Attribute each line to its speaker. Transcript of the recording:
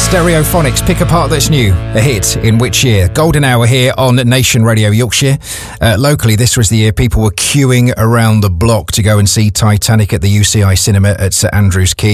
Speaker 1: Stereophonics, Pick a Part That's New, a hit in which year? Golden hour here on Nation Radio Yorkshire. Locally, this was the year people were queuing around the block to go and see Titanic at the UCI Cinema at St Andrews Quay.